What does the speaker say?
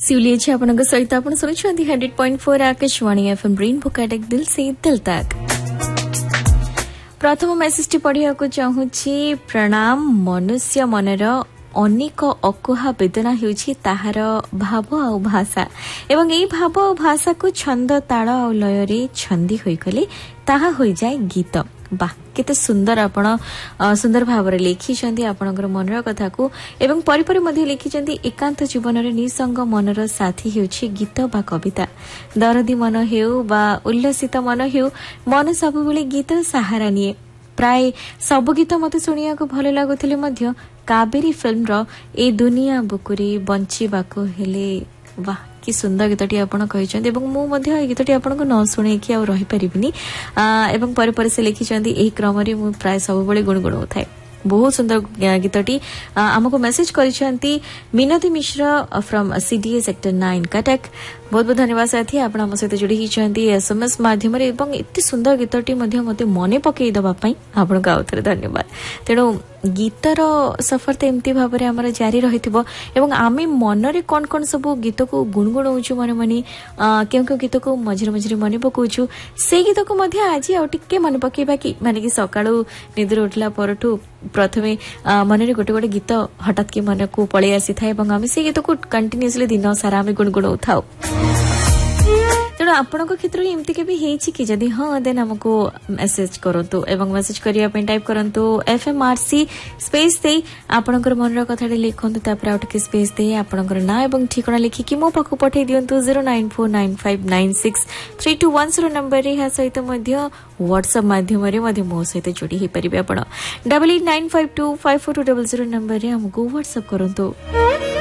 शिवली अच्छी आपन सहित आप शुणुंट 100.4 आकाशवाणी एफएम रेनबो काटेक दिल से दिल तक। प्रथम मेसेज टी पढ़िया को चाहूची। प्रणाम। मनुष्य मनर अनेक अकुहा वेदना हेउछि ताहार भाव आ भाषा एवं एई भाव आ भाषा को छंद ताल आ लय रे छंदी होई गले ताहा होई जाय गीत। वाह केते सुंदर आपण सुंदर भाव रे लिखिछंती आपनकर मनर कथा को एवं परिपरि मध्ये लिखिछंती। एकांत जीवन रे निसंग मनर साथी हेउछि गीत बा कविता। दरदी मन हेउ बा उल्लसित मन हेउ मन सब बेले गीत सहारा निये। प्राय सब गीत मते सुनिया को भले लागुथिले मध्य काबेरी फिल्म रो ए दुनिया बुकुरी बंचिबाको हेले। वाह कि सुंदर गीतटी आपण कहिसंती एवं मु मध्ये ए गीतटी आपण को न सुने कि आ रहि परिबिनी एवं परिपरि से लिखिसंती। एही क्रम रे मु प्राय सब बेले गुणगुण होथाय। बहुत सुंदर गीतटी आमको message करिसंती मिनती Mishra from CDA sector 9 Cuttack. बहुत बहुत धन्यवाद साथी आपण हम सहित जोड़ी हिचंती एसएमएस माध्यम रे एवं एते सुंदर गीतटी मध्ये मते मने पकई दबा पई आपण का उतरे धन्यवाद। तेणु गीतर सफर ते एमती भाव रे हमर जारी रहिथिबो एवं आमे मन रे कोन कोन सब गीत को गुणगुणौछु मन मनी केउ गीत को मझिर मझिर मने पकौछु से गीत को मध्ये आज आ टिके मने पकेबा कि माने कि सकाळू निद्र उठला परठू प्रथमे मन रे गोटे गोटे गीत हठात कि मन को पळे आसी थाए एवं आमे से गीत को कंटिन्यूअसली दिन सारा आमे गुणगुणौ थाउ। तेणु आपण क्षेत्र में एमती केबी हेछि कि जदि हाँ देन हमको मेसेज करंतु एवं मेसेज करिया पे टाइप करंतु एफएमआरसी स्पेस दे आपणकर मनर कथाटे लिखंतु तापर आउट के स्पेस दे आपणकर ना एवं ठिकाना लिखि कि मो पाखु पठै दियंतु 09495963210 नंबर रे हा सहित मध्य व्हाट्सएप माध्यम रे मध्य मो सहित जोडी हे परिबे आपण 8895254200 नंबर रे हमको व्हाट्सएप करंतु।